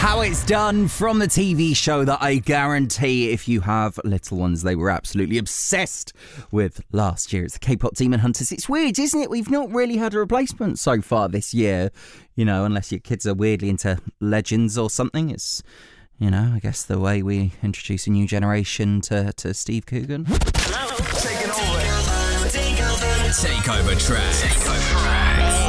How it's done from the TV show that I guarantee if you have little ones, they were absolutely obsessed with last year. It's the K-pop Demon Hunters. It's weird, isn't it? We've not really had a replacement so far this year, you know, unless your kids are weirdly into Legends or something. It's, you know, I guess the way we introduce a new generation to Steve Coogan. Hello. Takeover track.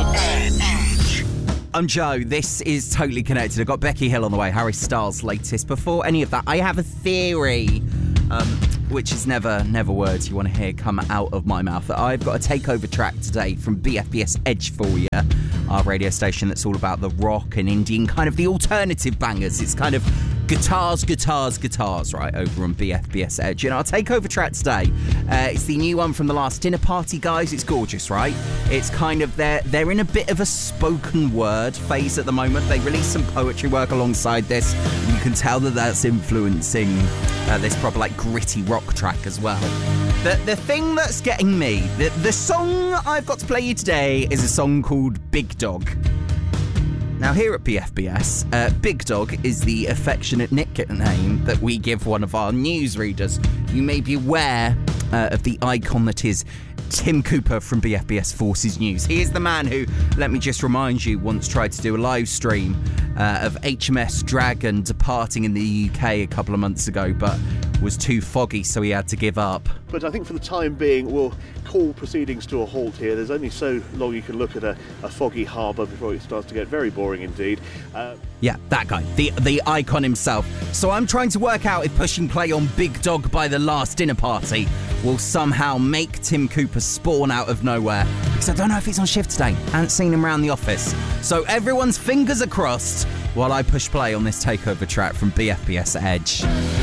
I'm Joe. This is Totally Connected. I've got Becky Hill on the way, Harry Styles' latest. Before any of that, I have a theory, which is never words you want to hear come out of my mouth. I've got a takeover track today from BFBS Edge for you, our radio station that's all about the rock and indie and kind of the alternative bangers. It's kind of guitars, right, over on BFBS Edge. And our takeover track today, it's the new one from the last Dinner Party guys. It's gorgeous, right? It's kind of, they're in a bit of a spoken word phase at the moment. They released some poetry work alongside this. You can tell that that's influencing this proper, like, gritty rock track as well. The thing that's getting me, the song I've got to play you today is a song called Big Dog. Now, here at BFBS, Big Dog is the affectionate nickname that we give one of our newsreaders. You may be aware of the icon that is Tim Cooper from BFBS Forces News. He is the man who, let me just remind you, once tried to do a live stream of HMS Dragon departing in the UK a couple of months ago, but was too foggy, so he had to give up. But I think for the time being, we'll call proceedings to a halt here. There's only so long you can look at a foggy harbour before it starts to get very boring indeed. Yeah, that guy, the icon himself. So I'm trying to work out if pushing play on Big Dog by the last Dinner Party will somehow make Tim Cooper spawn out of nowhere, because I don't know if he's on shift today. I haven't seen him around the office. So everyone's fingers are crossed while I push play on this takeover track from BFBS Edge.